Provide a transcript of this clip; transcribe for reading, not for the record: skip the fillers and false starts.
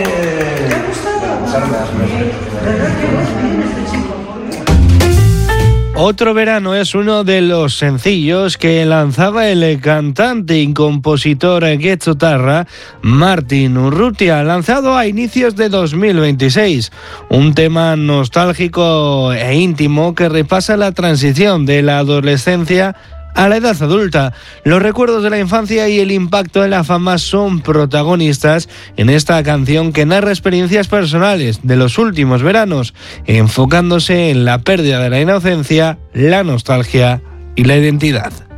Otro verano es uno de los sencillos que lanzaba el cantante y compositor guetzotarra Martin Urrutia, lanzado a inicios de 2026. Un tema nostálgico e íntimo que repasa la transición de la adolescencia a la edad adulta. Los recuerdos de la infancia y el impacto de la fama son protagonistas en esta canción que narra experiencias personales de los últimos veranos, enfocándose en la pérdida de la inocencia, la nostalgia y la identidad.